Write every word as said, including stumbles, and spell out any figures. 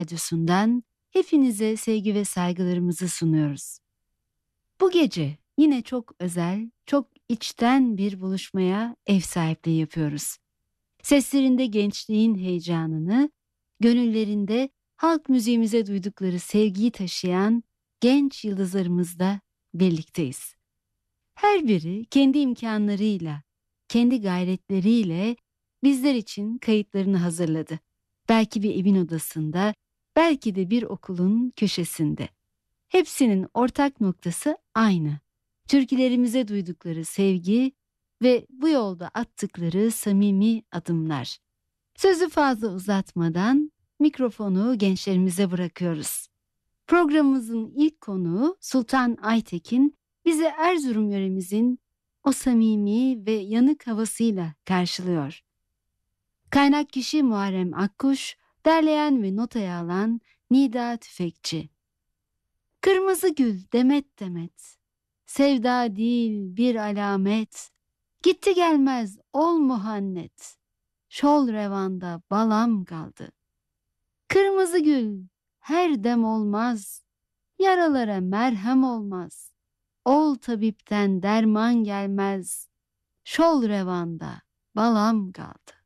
Radyosu'ndan hepinize sevgi ve saygılarımızı sunuyoruz. Bu gece yine çok özel, çok içten bir buluşmaya ev sahipliği yapıyoruz. Seslerinde gençliğin heyecanını, gönüllerinde halk müziğimize duydukları sevgiyi taşıyan genç yıldızlarımızla birlikteyiz. Her biri kendi imkanlarıyla, kendi gayretleriyle bizler için kayıtlarını hazırladı. Belki bir evin odasında, belki de bir okulun köşesinde. Hepsinin ortak noktası aynı. Türkülerimize duydukları sevgi ve bu yolda attıkları samimi adımlar. Sözü fazla uzatmadan mikrofonu gençlerimize bırakıyoruz. Programımızın ilk konuğu Sultan Aytekin bizi Erzurum yöremizin o samimi ve yanık havasıyla karşılıyor. Kaynak kişi Muharrem Akkuş, derleyen ve notaya alan Nida Tüfekçi. Kırmızı gül demet demet, sevda değil bir alamet, gitti gelmez ol muhannet, şol revanda balam kaldı. Kırmızı gül her dem olmaz, yaralara merhem olmaz, ol tabipten derman gelmez, şol revanda balam kaldı.